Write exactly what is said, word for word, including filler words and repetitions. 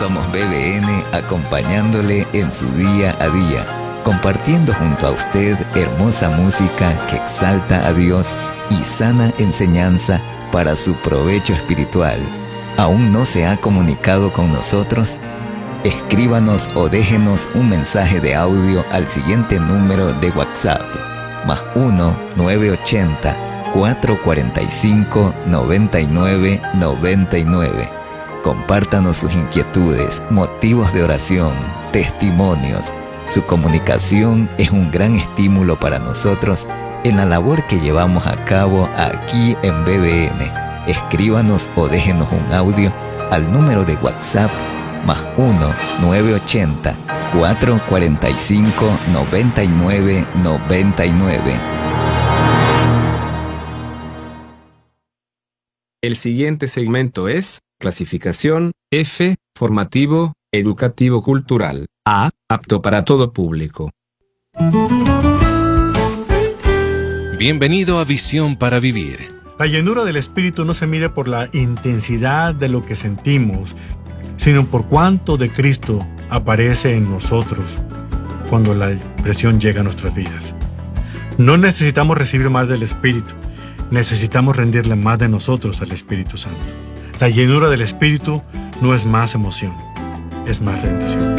Somos B B N, acompañándole en su día a día, compartiendo junto a usted hermosa música que exalta a Dios y sana enseñanza para su provecho espiritual. ¿Aún no se ha comunicado con nosotros? Escríbanos o déjenos un mensaje de audio al siguiente número de WhatsApp, más uno nueve ochenta, cuatro cuarenta y cinco, noventa y nueve noventa y nueve. Compártanos sus inquietudes, motivos de oración, testimonios. Su comunicación es un gran estímulo para nosotros en la labor que llevamos a cabo aquí en B B N. Escríbanos o déjenos un audio al número de WhatsApp más uno nueve ochenta, cuatro cuarenta y cinco, noventa y nueve noventa y nueve. El siguiente segmento es clasificación F, formativo, educativo cultural. A, apto para todo público. Bienvenido a Visión para Vivir. La llenura del Espíritu no se mide por la intensidad de lo que sentimos, sino por cuánto de Cristo aparece en nosotros cuando la presión llega a nuestras vidas. No necesitamos recibir más del Espíritu, necesitamos rendirle más de nosotros al Espíritu Santo. La llenura del Espíritu no es más emoción, es más rendición.